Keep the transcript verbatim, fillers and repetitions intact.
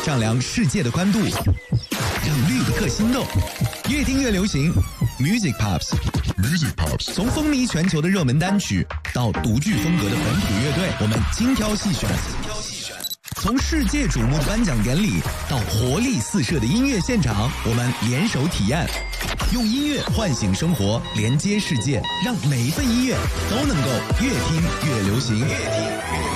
丈量世界的宽度，让绿的克心动。越听越流行 ，Music Pops。Music Pops， 从风靡全球的热门单曲到独具风格的本土乐队，我们精挑细选。从世界瞩目的颁奖典礼到活力四射的音乐现场，我们联手体验，用音乐唤醒生活，连接世界，让每一份音乐都能够越听越流行。越听越